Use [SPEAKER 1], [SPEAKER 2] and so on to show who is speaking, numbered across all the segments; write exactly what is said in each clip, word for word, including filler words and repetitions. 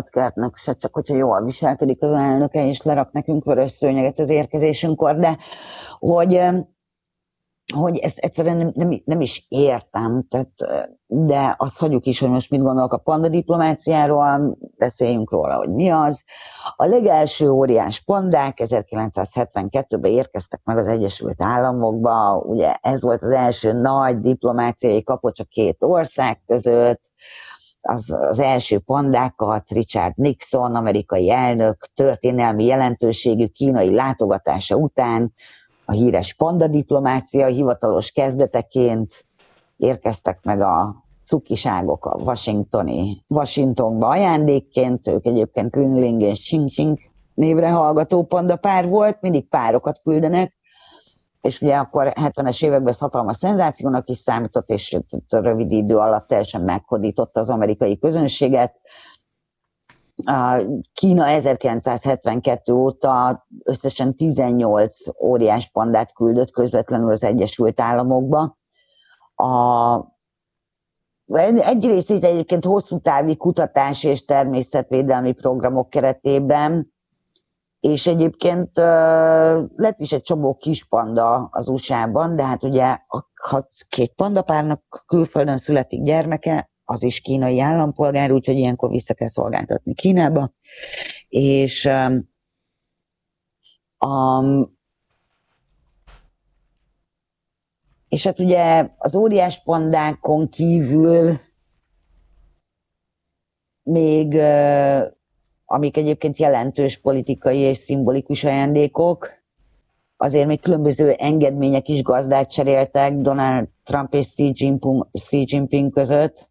[SPEAKER 1] állatkertnek, se csak hogyha jól viselkedik az elnöke, és lerak nekünk vörös szőnyeget az érkezésünkkor, de hogy, hogy ezt egyszerűen nem, nem, nem is értem, tehát, de azt hagyjuk is, hogy most mit gondolok a panda diplomáciáról, beszéljünk róla, hogy mi az. A legelső óriás pandák ezerkilencszázhetvenkettőben érkeztek meg az Egyesült Államokba, ugye ez volt az első nagy diplomáciai kapocs a két ország között. Az, az első pandákat Richard Nixon, amerikai elnök történelmi jelentőségű kínai látogatása után a híres panda diplomácia hivatalos kezdeteként érkeztek meg a cukiságok a washingtoni, Washingtonba ajándékként, ők egyébként Ling és Ching Ching névre hallgató panda pár volt, mindig párokat küldenek, és ugye akkor hetvenes években ez hatalmas szenzációnak is számított, és rövid idő alatt teljesen meghódította az amerikai közönséget. Kína ezerkilencszázhetvenkettő óta összesen tizennyolc óriás pandát küldött közvetlenül az Egyesült Államokba. A, egy részét egyébként hosszú távú kutatási és természetvédelmi programok keretében, és egyébként uh, lett is egy csomó kis panda az u es á-ban, de hát ugye ha két pandapárnak külföldön születik gyermeke, az is kínai állampolgár, úgyhogy ilyenkor vissza kell szolgáltatni Kínába. És um, um, és hát ugye az óriás pandákon kívül még uh, amik egyébként jelentős politikai és szimbolikus ajándékok, azért még különböző engedmények is gazdát cseréltek Donald Trump és Xi Jinping, Xi Jinping között.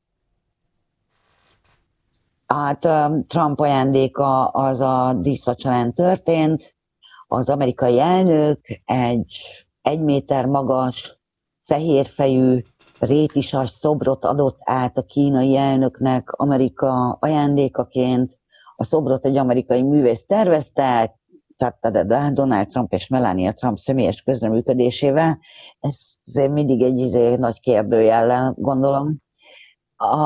[SPEAKER 1] Hát Trump ajándéka az a díszvacsorán történt, az amerikai elnök egy egy méter magas, fehérfejű, rétisas szobrot adott át a kínai elnöknek Amerika ajándékaként. A szobrot egy amerikai művész tervezte, Donald Trump és Melania Trump személyes közreműködésével. Ez azért mindig egy izé, nagy kérdőjellel gondolom. A,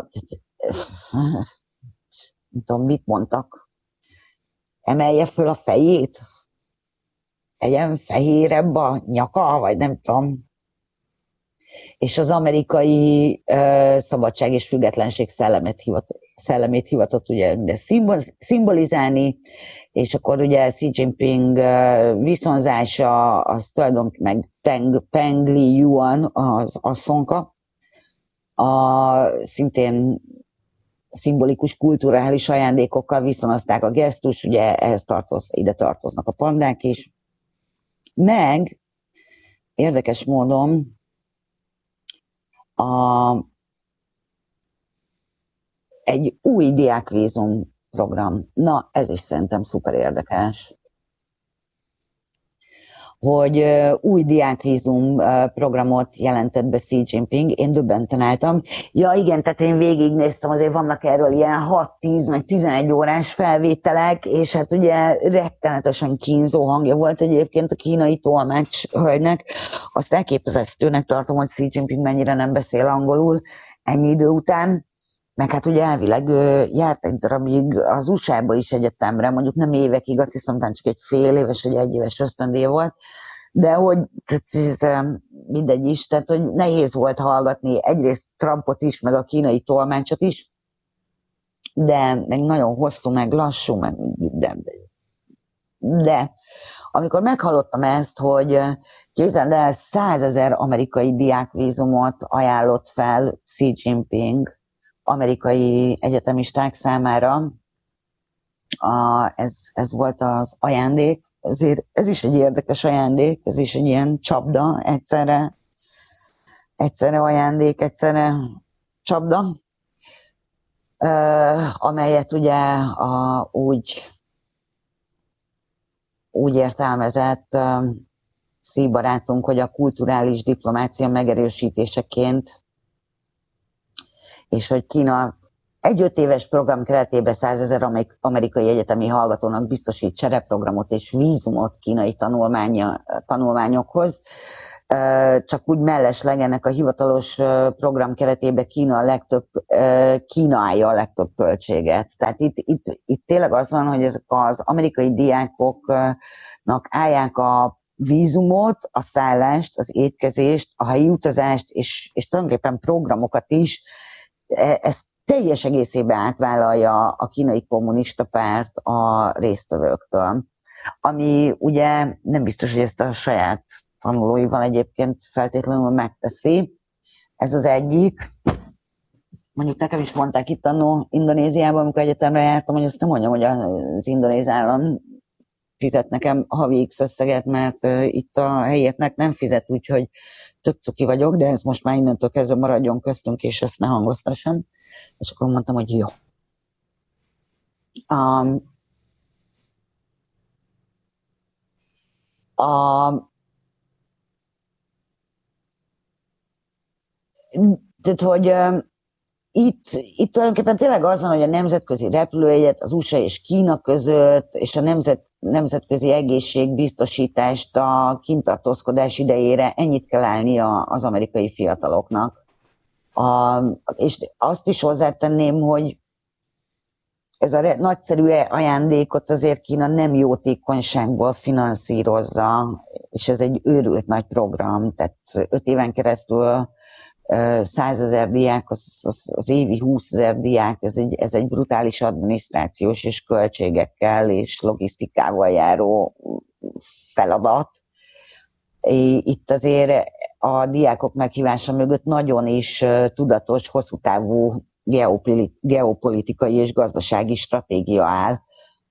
[SPEAKER 1] nem tudom, mit mondtak. Emelje föl a fejét? Egyen fehérebb a nyaka, vagy nem tudom. És az amerikai uh, szabadság és függetlenség szellemét hivatott, szellemét hivatott ugye mindezt szimbol, szimbolizálni, és akkor ugye Xi Jinping uh, viszonzása, az tulajdonképpen meg Peng, Peng Liyuan, az asszonka, a szintén szimbolikus kulturális ajándékokkal viszonozták a gesztus, ugye ehhez tartoz, ide tartoznak a pandák is. Meg érdekes módon A, egy új diákvízum program. Na, ez is szerintem szuper érdekes. Hogy uh, új diákvízum uh, programot jelentett be Xi Jinping, én döbbenten álltam. Ja igen, tehát én végignéztem, azért vannak erről ilyen hat-tíz, meg tizenegy órás felvételek, és hát ugye rettenetesen kínzó hangja volt egyébként a kínai tolmács hölgynek. Azt elképesztőnek tartom, hogy Xi Jinping mennyire nem beszél angolul ennyi idő után. Meg hát ugye elvileg járt egy darabig az u es á-ba is egyetemre, mondjuk nem évekig, azt hiszem, csak egy fél éves vagy egy éves ösztöndíj volt, de hogy mindegy is, tehát hogy nehéz volt hallgatni egyrészt Trumpot is, meg a kínai tolmácsot is, de meg nagyon hosszú, meg lassú, meg de, de amikor meghallottam ezt, hogy képzeld el, százezer amerikai diákvízumot ajánlott fel Xi Jinping amerikai egyetemisták számára, a, ez, ez volt az ajándék, ezért ez is egy érdekes ajándék, ez is egy ilyen csapda, egyszerre, egyszerre ajándék, egyszerre csapda, uh, amelyet ugye a, úgy, úgy értelmezett uh, Xi barátunk, hogy a kulturális diplomácia megerősítéseként, és hogy Kína egy öt éves program keretében százezer amerikai egyetemi hallgatónak biztosít csereprogramot és vízumot kínai tanulmányokhoz. csak úgy mellesleg ennek a hivatalos program keretében Kína a legtöbb, Kína állja a legtöbb költséget. Tehát itt, itt, itt tényleg az van, hogy ezek az amerikai diákoknak állják a vízumot, a szállást, az étkezést, a helyi utazást, és, és tulajdonképpen programokat is. Ezt teljes egészében átvállalja a kínai kommunista párt a résztvevőktől. Ami ugye nem biztos, hogy ezt a saját tanulóival egyébként feltétlenül megteszi. Ez az egyik. Mondjuk nekem is mondták itt annó Indonéziában, amikor egyetemre jártam, hogy azt nem mondjam, hogy az indonéz állam fizet nekem havi X összeget, mert itt a helyieknek nem fizet, úgyhogy tök cuki vagyok, de ez most már innentől kezdve maradjon köztünk, és ezt ne hangoztassam. És akkor mondtam, hogy jó. Um, a Tehát, hogy uh, itt, itt tulajdonképpen tényleg az van, hogy a nemzetközi repülőjegyet az u es á és Kína között, és a nemzet, nemzetközi egészségbiztosítást a kintartózkodás idejére ennyit kell állnia az amerikai fiataloknak. A, és azt is hozzátenném, hogy ez a nagyszerű ajándékot azért Kína nem jótékonyságból finanszírozza, és ez egy őrült nagy program, tehát öt éven keresztül százezer diák, az, az, az évi húszezer diák, ez egy, ez egy brutális adminisztrációs és költségekkel és logisztikával járó feladat. Itt azért a diákok meghívása mögött nagyon is tudatos, hosszú távú geopolitikai és gazdasági stratégia áll.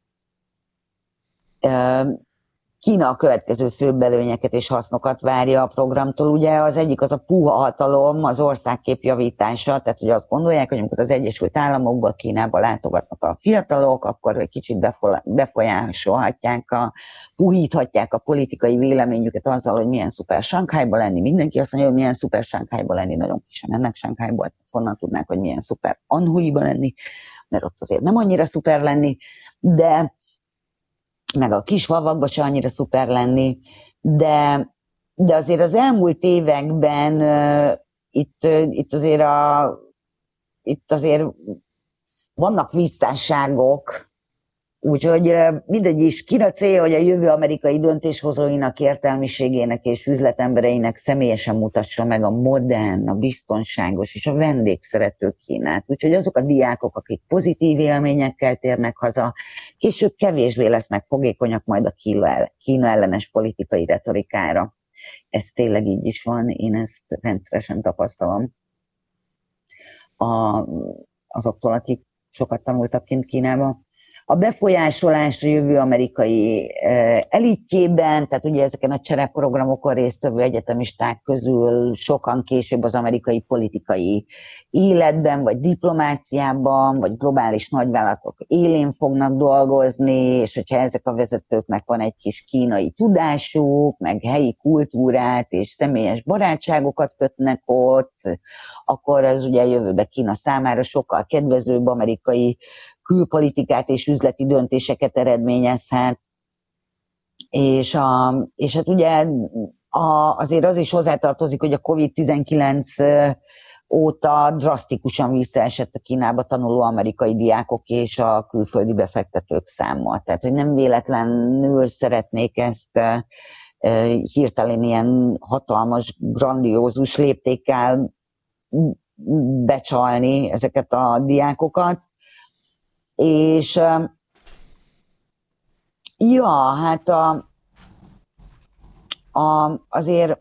[SPEAKER 1] Kína a következő főbb előnyeket és hasznokat várja a programtól. Ugye az egyik az a puha hatalom, az országkép javítása, tehát ugye azt gondolják, hogy amikor az Egyesült Államokból Kínába látogatnak a fiatalok, akkor egy kicsit befolyásolhatják, a, puhíthatják a politikai véleményüket azzal, hogy milyen szuper Sankhájba lenni. Mindenki azt mondja, hogy milyen szuper Sankhájba lenni, nagyon kisen ennek Sankhájból, honnan tudnák, hogy milyen szuper Anhui-ba lenni, mert ott azért nem annyira szuper lenni, de meg a kis falvakban se annyira szuper lenni, de, de azért az elmúlt években uh, itt, uh, itt, azért a, itt azért vannak visszásságok, úgyhogy uh, mindegy is, Kína célja, hogy a jövő amerikai döntéshozóinak, értelmiségének és üzletembereinek személyesen mutassa meg a modern, a biztonságos és a vendégszerető Kínát. Úgyhogy azok a diákok, akik pozitív élményekkel térnek haza, később kevésbé lesznek fogékonyak majd a Kína ellenes politikai retorikára. Ez tényleg így is van, én ezt rendszeresen tapasztalom a, azoktól, akik sokat tanultak kint Kínában. A befolyásolás a jövő amerikai elitjében, tehát ugye ezeken a csereprogramokon résztvevő egyetemisták közül sokan később az amerikai politikai életben, vagy diplomáciában, vagy globális nagyvállalatok élén fognak dolgozni, és hogyha ezek a vezetőknek van egy kis kínai tudásuk, meg helyi kultúrát és személyes barátságokat kötnek ott, akkor az ugye jövőben Kína számára sokkal kedvezőbb amerikai külpolitikát és üzleti döntéseket eredményezhet. És, a, és hát ugye a, azért az is hozzátartozik, hogy a kovid tizenkilenc óta drasztikusan visszaesett a Kínába tanuló amerikai diákok és a külföldi befektetők száma. Tehát, hogy nem véletlenül szeretnék ezt hirtelen ilyen hatalmas, grandiózus léptékkel becsalni ezeket a diákokat. És ja, hát a, a, azért,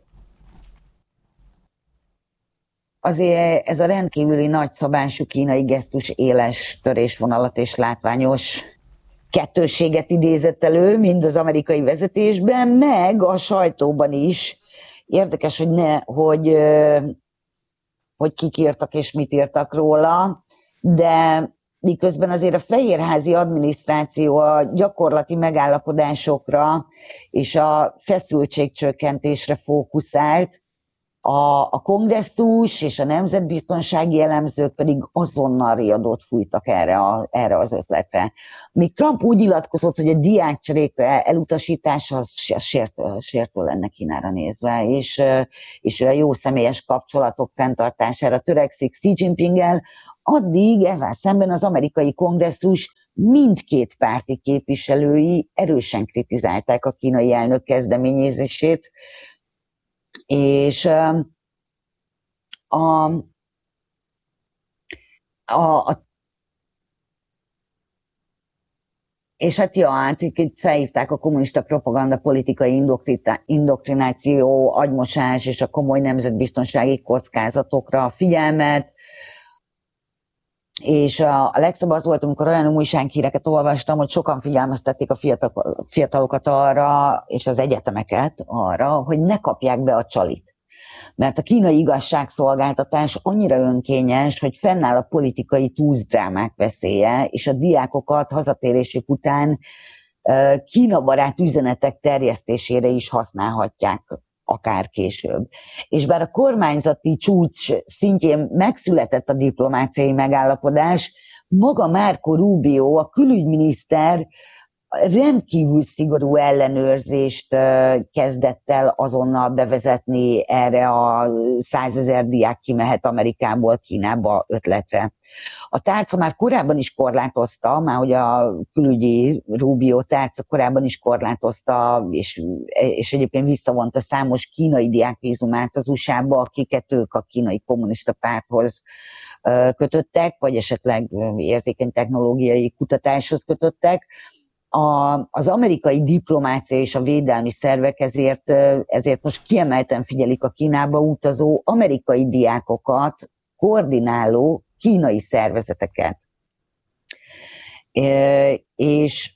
[SPEAKER 1] azért ez a rendkívüli nagyszabású kínai gesztus éles törésvonalat és látványos kettősséget idézett elő, mind az amerikai vezetésben, meg a sajtóban is. Érdekes, hogy, ne, hogy, hogy kik írtak és mit írtak róla, de miközben azért a fehérházi adminisztráció a gyakorlati megállapodásokra és a feszültségcsökkentésre fókuszált, A, a kongresszus és a nemzetbiztonsági elemzők pedig azonnal riadót fújtak erre, a, erre az ötletre. Míg Trump úgy nyilatkozott, hogy a diákcserék elutasítása az sértő, sértő lenne Kínára nézve, és, és a jó személyes kapcsolatok fenntartására törekszik Xi Jinpinggel, addig ezzel szemben az amerikai kongresszus mindkét párti képviselői erősen kritizálták a kínai elnök kezdeményezését, és a, a, a és hát ja, hát itt felhívták a kommunista propaganda politikai indoktrináció, agymosás és a komoly nemzetbiztonsági kockázatokra a figyelmet, és a legszebb az volt, amikor olyan újsághíreket olvastam, hogy sokan figyelmeztették a fiatal, fiatalokat arra, és az egyetemeket arra, hogy ne kapják be a csalit. Mert a kínai igazságszolgáltatás annyira önkényes, hogy fennáll a politikai túlzdrámák veszélye, és a diákokat hazatérésük után kínabarát üzenetek terjesztésére is használhatják akár később. És bár a kormányzati csúcs szintjén megszületett a diplomáciai megállapodás, maga Marco Rubio, a külügyminiszter rendkívül szigorú ellenőrzést kezdett el azonnal bevezetni erre a százezer diák kimehet Amerikából Kínába ötletre. A tárca már korábban is korlátozta, már hogy a külügyi Rubio tárca korábban is korlátozta, és, és egyébként visszavonta számos kínai diákvízumát az u es á-ba, akiket ők a kínai kommunista párthoz kötöttek, vagy esetleg érzékeny technológiai kutatáshoz kötöttek. A, az amerikai diplomácia és a védelmi szervek ezért, ezért most kiemelten figyelik a Kínába utazó amerikai diákokat koordináló kínai szervezeteket. E, és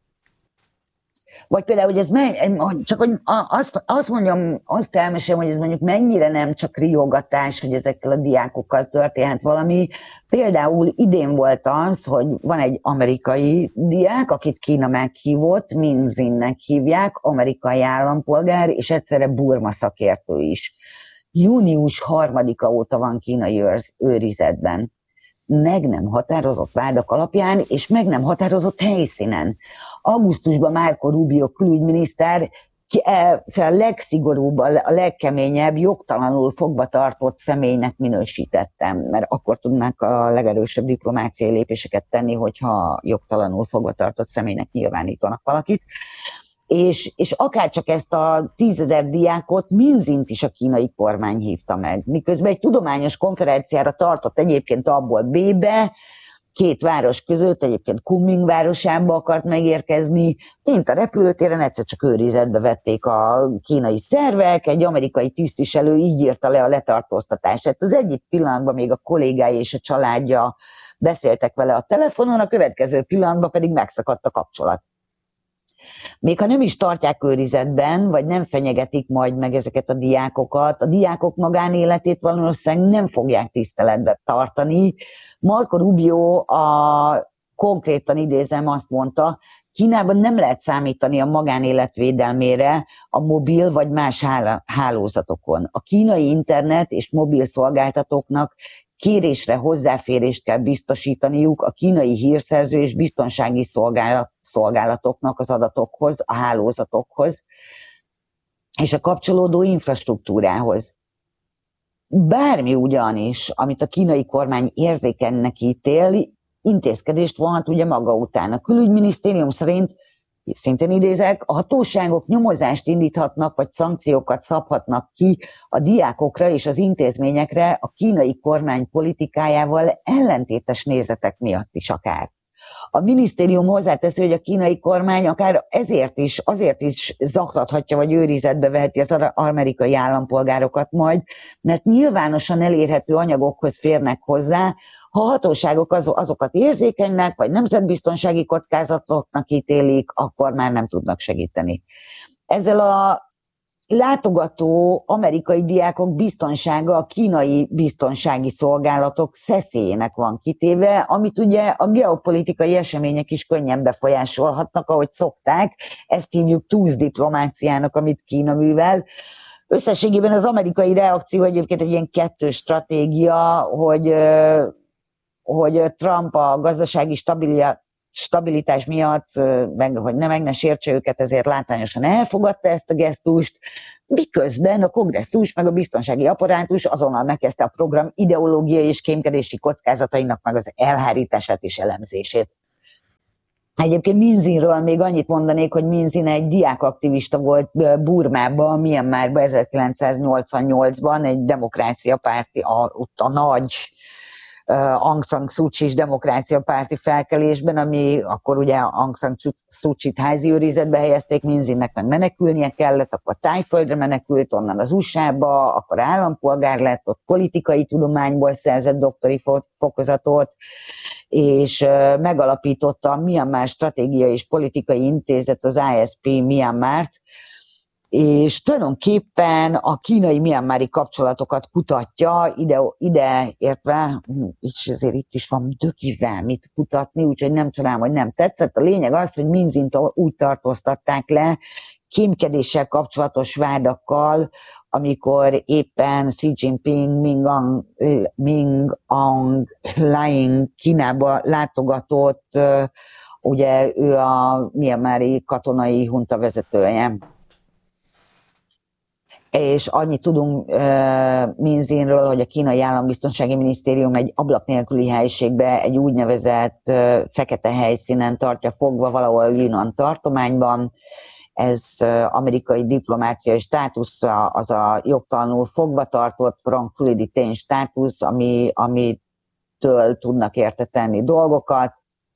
[SPEAKER 1] vagy például, hogy ez csak hogy azt, azt mondjam, azt elmesélem, hogy ez mondjuk mennyire nem csak riogatás, hogy ezekkel a diákokkal történhet valami. Például idén volt az, hogy van egy amerikai diák, akit Kína meghívott, Min Zinnek hívják, amerikai állampolgár, és egyszerre Burma szakértő is. június harmadika óta van kínai őrizetben. Meg nem határozott vádak alapján, és meg nem határozott helyszínen. Augusztusban Marco Rubio külügyminiszter a legszigorúbb, a legkeményebb, jogtalanul fogva tartott személynek minősítettem, mert akkor tudnánk a legerősebb diplomáciai lépéseket tenni, hogyha jogtalanul fogva tartott személynek nyilvánítanak valakit. És, és akárcsak ezt a tízezer diákot, Min Zint is a kínai kormány hívta meg. Miközben egy tudományos konferenciára tartott egyébként abból B-be, két város között, egyébként Kunming városába akart megérkezni, mint a repülőtéren egyszer csak őrizetbe vették a kínai szervek, egy amerikai tisztviselő így írta le a letartóztatását. Az egyik pillanatban még a kollégái és a családja beszéltek vele a telefonon, a következő pillanatban pedig megszakadt a kapcsolat. Még ha nem is tartják őrizetben, vagy nem fenyegetik majd meg ezeket a diákokat, a diákok magánéletét valószínűleg nem fogják tiszteletben tartani. Marco Rubio a, konkrétan idézem azt mondta, Kínában nem lehet számítani a magánélet védelmére a mobil vagy más hálózatokon. A kínai internet és mobil szolgáltatóknak kérésre hozzáférést kell biztosítaniuk a kínai hírszerző és biztonsági szolgálat, szolgálatoknak az adatokhoz, a hálózatokhoz és a kapcsolódó infrastruktúrához. Bármi ugyanis, amit a kínai kormány érzékenynek ítél, intézkedést vonhat ugye maga után. A külügyminisztérium szerint, szintén idézek, a hatóságok nyomozást indíthatnak, vagy szankciókat szabhatnak ki a diákokra és az intézményekre a kínai kormány politikájával ellentétes nézetek miatt is akár. A minisztérium hozzáteszi, hogy a kínai kormány akár ezért is, azért is zaklathatja, vagy őrizetbe veheti az amerikai állampolgárokat majd, mert nyilvánosan elérhető anyagokhoz férnek hozzá, ha a hatóságok az, azokat érzékenynek, vagy nemzetbiztonsági kockázatoknak ítélik, akkor már nem tudnak segíteni. Ezzel a látogató amerikai diákok biztonsága a kínai biztonsági szolgálatok szeszélyének van kitéve, amit ugye a geopolitikai események is könnyen befolyásolhatnak, ahogy szokták. Ezt hívjuk túlzdiplomáciának, amit Kína művel. összességében az amerikai reakció egyébként egy ilyen kettős stratégia, hogy, hogy Trump a gazdasági stabilitás miatt, meg, hogy ne meg ne sértse őket, ezért látványosan elfogadta ezt a gesztust, miközben a kongresszus meg a biztonsági apparátus azonnal megkezdte a program ideológiai és kémkedési kockázatainak meg az elhárítását és elemzését. Egyébként Min Aung-ról még annyit mondanék, hogy Min Aung egy diákaktivista volt Burmában, Myanmarban ezerkilencszáznyolcvannyolcban, egy demokrácia párti, a, ott a nagy uh, Aung San Suu Kyi demokrácia párti felkelésben, ami akkor ugye Aung San Suu Kyit házi őrizetbe helyezték, Min Aungnek meg menekülnie kellett, akkor Tájföldre menekült, onnan az u es á-ba, akkor állampolgár lett, ott politikai tudományból szerzett doktori fokozatot, és megalapította a Myanmar Stratégiai és Politikai Intézet, az i es pé Myanmart, és tulajdonképpen a kínai-myanmari kapcsolatokat kutatja, ide, ide értve, és azért itt is van dökivel mit kutatni, úgyhogy nem csodálom, hogy nem tetszett. A lényeg az, hogy Min Aungt úgy tartóztatták le, kémkedéssel kapcsolatos vádakkal, amikor éppen Xi Jinping, Min Aung, Min Aung Hlaing Kínába látogatott, ugye ő a myanmari katonai hunta vezetője. És annyit tudunk uh, Min Aungról, hogy a kínai állambiztonsági minisztérium egy ablak nélküli helyiségbe, egy úgynevezett uh, fekete helyszínen tartja fogva valahol Yunnan tartományban. Ez amerikai diplomáciai státusz, az a jogtalanul fogva tartott frankfüldi tény státusz, ami, amitől tudnak érte tenni dolgokat.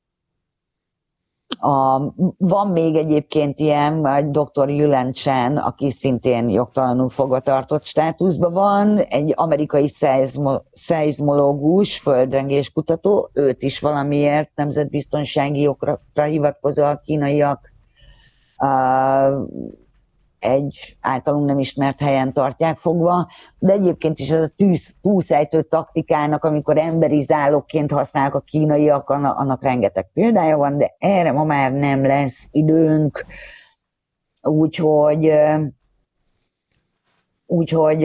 [SPEAKER 1] A, van még egyébként ilyen, doktor Yulen Chen, aki szintén jogtalanul fogva tartott státuszban van, egy amerikai szeizmo, szeizmológus, földrengéskutató, őt is valamiért nemzetbiztonsági jogokra hivatkozó a kínaiak Uh, egy általunk nem ismert helyen tartják fogva, de egyébként is ez a tűz, túlszejtő taktikának, amikor emberi zálogként használják a kínaiak, annak rengeteg példája van, de erre ma már nem lesz időnk, úgyhogy úgyhogy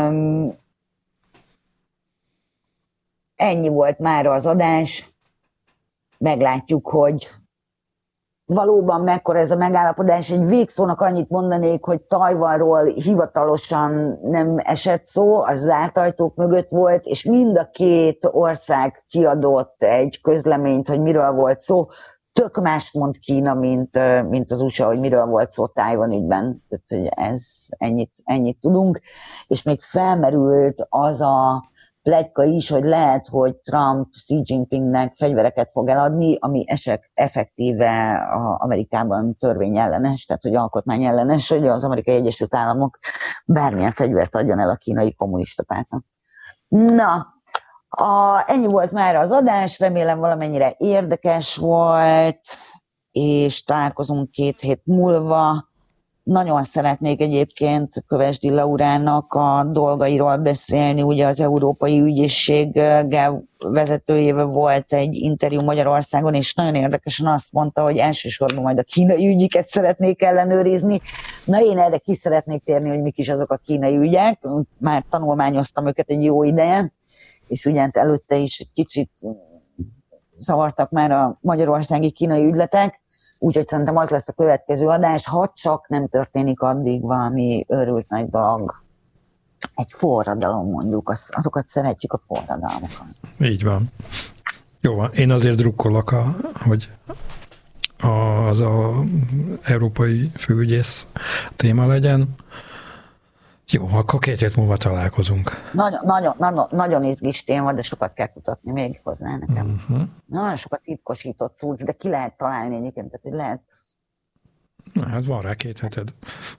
[SPEAKER 1] ennyi volt már az adás, meglátjuk, hogy valóban mekkora ez a megállapodás. Egy végszónak annyit mondanék, hogy Tajvanról hivatalosan nem esett szó, az zárt ajtók mögött volt, és mind a két ország kiadott egy közleményt, hogy miről volt szó. Tök mást mond Kína, mint, mint az u es á, hogy miről volt szó Tajvan ügyben. Tehát, ez, ennyit, ennyit tudunk. És még felmerült az a pletyka is, hogy lehet, hogy Trump Xi Jinpingnek fegyvereket fog eladni, ami esek effektíve a Amerikában törvényellenes, tehát hogy alkotmányellenes, hogy az Amerikai Egyesült Államok bármilyen fegyvert adjon el a kínai kommunista pártnak. Na, a, ennyi volt már az adás, remélem valamennyire érdekes volt, és találkozunk két hét múlva. Nagyon szeretnék egyébként Kövesdi Laurának a dolgairól beszélni, ugye az Európai Ügyészséggel vezetőjével volt egy interjú Magyarországon, és nagyon érdekesen azt mondta, hogy elsősorban majd a kínai ügyiket szeretnék ellenőrizni. Na én erre ki szeretnék térni, hogy mik is azok a kínai ügyek, már tanulmányoztam őket egy jó ideje, és ugye előtte is egy kicsit zavartak már a magyarországi kínai ügyletek, úgyhogy szerintem az lesz a következő adás, ha csak nem történik addig valami őrült nagy dolog. Egy forradalom mondjuk, az, azokat szeretjük a forradalmakat.
[SPEAKER 2] Így van. Jó, én azért drukkolok, a, hogy az a európai főügyész téma legyen. Jó, akkor két hét múlva találkozunk.
[SPEAKER 1] Nagyon, nagyon, nagyon, nagyon izgis téma, de sokat kell kutatni még hozzá nekem.
[SPEAKER 2] Uh-huh.
[SPEAKER 1] Nagyon sokat titkosított cucc, de ki lehet találni egyébként, tehát hogy lehet...
[SPEAKER 2] Na, hát van rá két heted.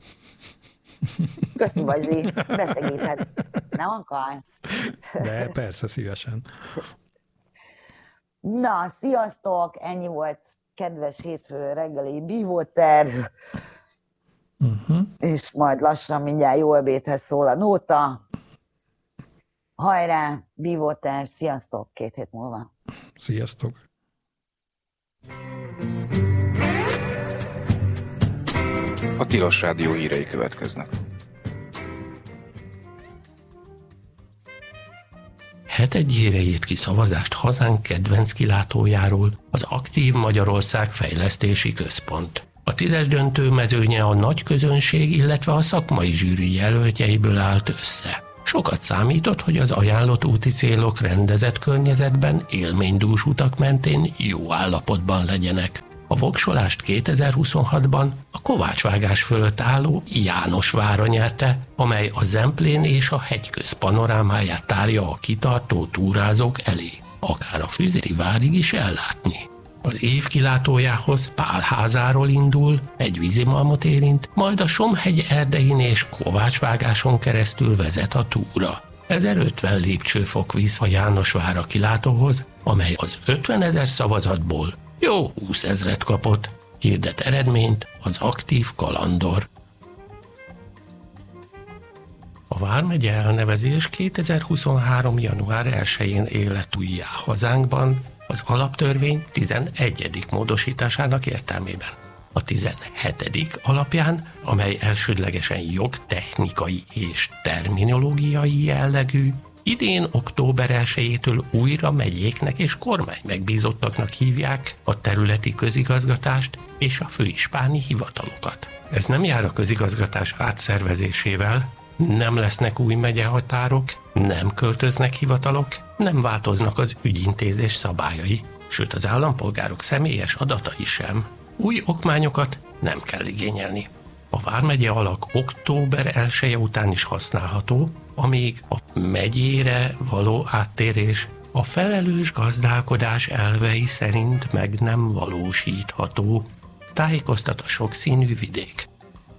[SPEAKER 1] Köszi, Bazsi, besegíthet. Nem akarsz?
[SPEAKER 2] De persze, szívesen.
[SPEAKER 1] Na, sziasztok! Ennyi volt kedves hétfő reggeli bívóterv.
[SPEAKER 2] Uh-huh.
[SPEAKER 1] És majd lassan mindjárt jó ebédhez szól a nóta. Hajrá, bívóterv, sziasztok, két hét múlva.
[SPEAKER 2] Sziasztok!
[SPEAKER 3] A Tilos Rádió hírei következnek. hetedjére írt ki szavazást hazánk kedvenc kilátójáról, az Aktív Magyarország Fejlesztési Központ. A tízes döntő mezőnye a nagy közönség, illetve a szakmai zsűri jelöltjeiből állt össze. Sokat számított, hogy az ajánlott úti célok rendezett környezetben, élménydús utak mentén jó állapotban legyenek. A voksolást kétezer-huszonhatban a kovácsvágás fölött álló Jánosvára nyerte, amely a Zemplén és a hegyköz panorámáját tárja a kitartó túrázók elé, akár a Füzéri várig is ellátni. Az év kilátójához Pálházáról indul, egy vízimalmot érint, majd a Somhegy erdein és kovácsvágáson keresztül vezet a túra. ezerötven lépcsőfok visz a Jánosvára kilátóhoz, amely az ötvenezer szavazatból jó húszezret kapott, hirdet eredményt az Aktív Kalandor. A vármegye elnevezés kétezer-huszonhárom. január elsején élet újjá hazánkban, az alaptörvény tizenegyedik módosításának értelmében. A tizenhetedik alapján, amely elsődlegesen jogtechnikai és terminológiai jellegű, idén október elsejétől újra megyéknek és kormány megbízottaknak hívják a területi közigazgatást és a főispáni hivatalokat. Ez nem jár a közigazgatás átszervezésével, nem lesznek új megyehatárok, nem költöznek hivatalok, nem változnak az ügyintézés szabályai, sőt az állampolgárok személyes adatai sem. Új okmányokat nem kell igényelni. A vármegye alak október elseje után is használható, amíg a megyére való áttérés a felelős gazdálkodás elvei szerint meg nem valósítható, tájékoztat a sokszínű vidék.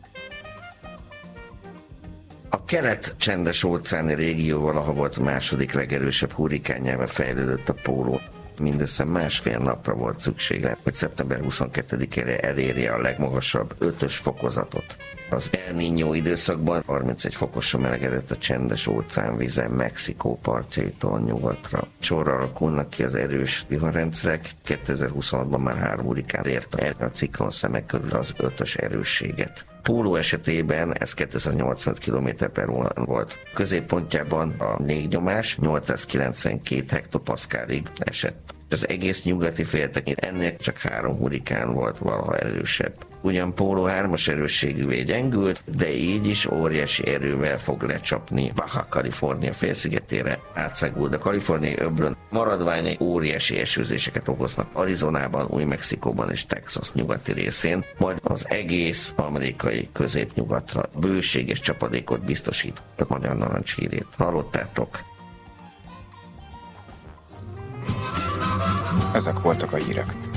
[SPEAKER 4] A kelet-csendes-óceáni régió valaha volt a második legerősebb hurrikánjává fejlődött a póló. Mindössze másfél napra volt szüksége, hogy szeptember huszonkettedikére elérje a legmagasabb ötös fokozatot. Az El Niño időszakban harmincegy fokosra melegedett a csendes óceán vize Mexikó partjaitól nyugatra. Sorra alakulnak ki az erős viharrendszerek, kétezer-huszonhatban már három hurrikán érte el a ciklon szemek körül az ötös erősséget. Póló esetében ez kétszáznyolcvanöt kilométer per óra volt. Középpontjában a légnyomás nyolcszázkilencvenkét hektopaszkálig esett. Az egész nyugati féltekén ennél csak három hurrikán volt valaha erősebb. Ugyan Póló hármas erősségűvé gyengült, de így is óriási erővel fog lecsapni Baja California félszigetére, átszágult a kaliforniai öblön. Maradványai óriási esőzéseket okoznak Arizonában, Új-Mexikóban és Texas nyugati részén, majd az egész amerikai középnyugatra bőséges csapadékot biztosít a Magyar Narancs hírét. Hallottátok?
[SPEAKER 5] Ezek voltak a hírek.